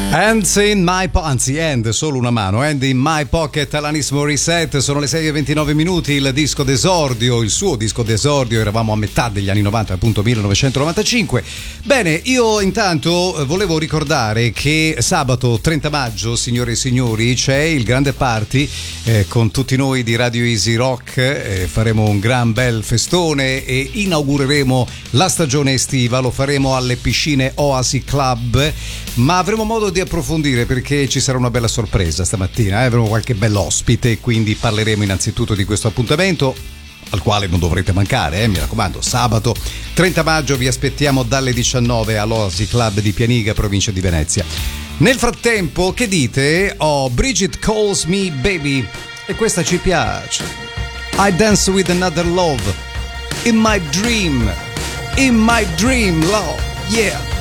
Hands in my pocket, anzi hand, solo una mano, hand in my pocket, Alanis Morissette. Sono le 6:29 minuti, il disco d'esordio, il suo disco d'esordio, eravamo a metà degli anni 90, appunto 1995. Bene, io intanto volevo ricordare che sabato 30 maggio, signore e signori, c'è il grande party con tutti noi di Radio Easy Rock, faremo un gran bel festone e inaugureremo la stagione estiva, lo faremo alle piscine Oasi Club, ma avremo modo di approfondire perché ci sarà una bella sorpresa stamattina, avremo qualche bell'ospite, quindi parleremo innanzitutto di questo appuntamento al quale non dovrete mancare, mi raccomando. Sabato 30 maggio vi aspettiamo dalle 19 all'Oasi Club di Pianiga, provincia di Venezia. Nel frattempo, che dite? Bridget Calls Me Baby, e questa ci piace. I Dance With Another Love, In My Dream, love, yeah.